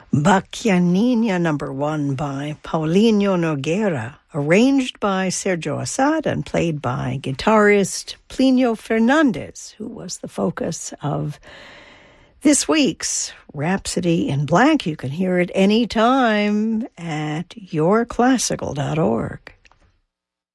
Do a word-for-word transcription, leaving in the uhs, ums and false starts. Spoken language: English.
Bacchianina number one by Paulinho Nogueira, arranged by Sergio Assad and played by guitarist Plinio Fernandez, who was the focus of this week's Rhapsody in Black. You can hear it anytime at your classical dot org.